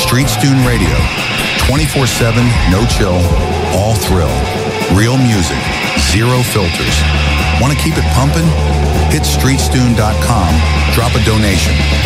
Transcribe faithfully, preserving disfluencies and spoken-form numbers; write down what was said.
Streetstune Radio. twenty-four seven, no chill, all thrill. Real music, zero filters. Want to keep it pumping? Hit streetstune dot com, drop a donation.